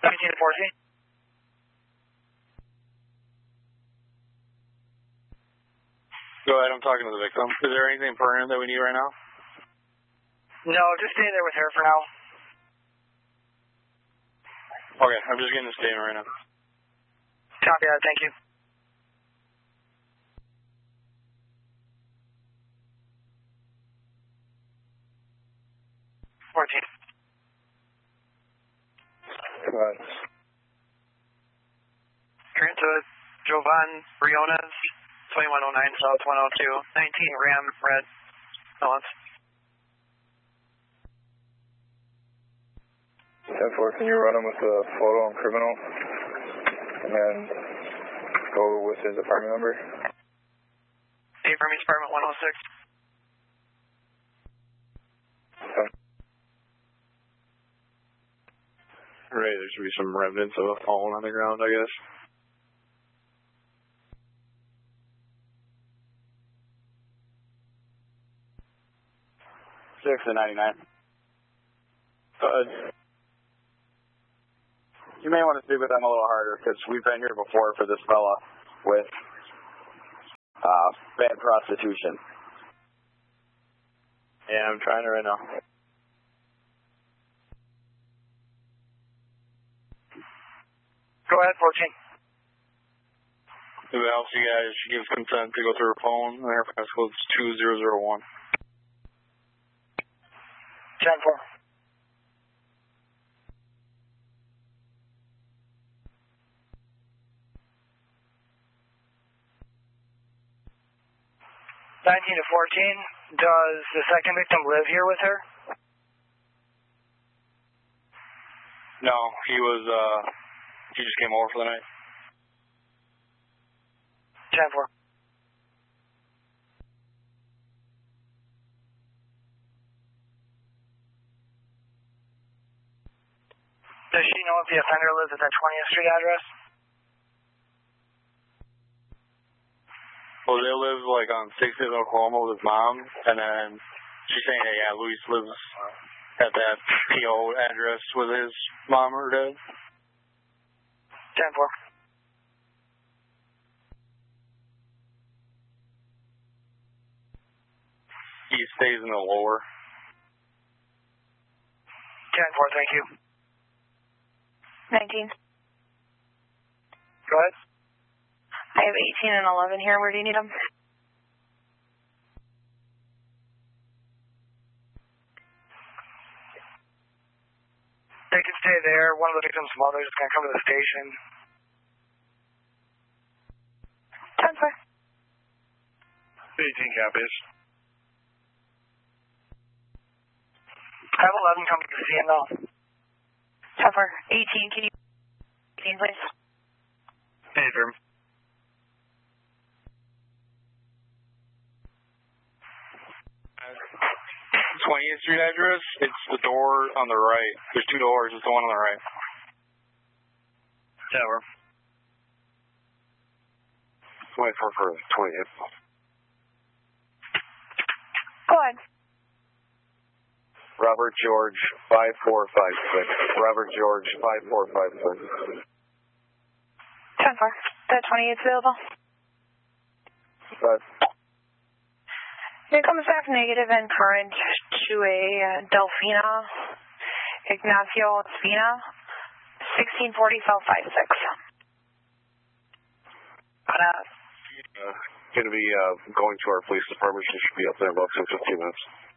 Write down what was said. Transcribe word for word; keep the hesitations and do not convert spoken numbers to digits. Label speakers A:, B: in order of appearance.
A: seventeen to fourteen.
B: Go ahead, I'm talking to the victim. Is there anything pertinent that we need right now?
A: No, just stay there with her for now.
B: Okay, I'm just getting a statement right now.
A: Copy that, thank you. fourteen.
B: Go ahead.
A: Current to Jovan Briones, twenty-one oh nine South one oh two, nineteen Ram Red. Balance.
C: ten four, can you run him with a photo on criminal? And then go with his apartment number?
A: eight Burmese apartment one oh six.
C: Okay.
B: Right, there should be some remnants of a phone on the ground, I guess. Six and ninety-nine. Uh, you may want to speak with them a little harder because we've been here before for this fella with uh, bad prostitution. Yeah, I'm trying to right now.
A: Go ahead, fourteen.
B: If it helps you guys, she gives consent to go through her phone, and her passcode is two zero zero one.
A: ten four. nineteen to fourteen, does the second victim live here with her?
B: No, he was, uh, he just came over for the night.
A: ten four. Does she know if the offender lives at that twentieth Street address?
B: Well, they live like on sixtieth in Oklahoma with his mom, and then she's saying that, yeah, Luis lives at that P O address with his mom or dad.
A: ten four.
B: He stays in the lower.
A: ten four, thank you.
D: nineteen.
A: Go ahead.
D: I have eighteen and eleven here. Where do you need them?
A: They can stay there. One of the victim's mother is going to come to the station.
D: ten four.
B: eighteen copies.
A: I have eleven coming to see him though.
D: ten four. eighteen, can you... eighteen, please?
B: Hey, firm. twentieth Street address, it's the door on the right. There's two doors, it's the one on the right. Tower. twenty-four for twentieth.
D: Go ahead.
B: Robert George, five four five six. Robert George, five four five six.
D: ten four. The twenty-eight's available?
B: Five.
D: Here comes back negative and current to a uh, Delfina Ignacio Espina, sixteen forty South five six.
B: Uh, going to be uh, going to our police department. She should be up there in about fifteen minutes.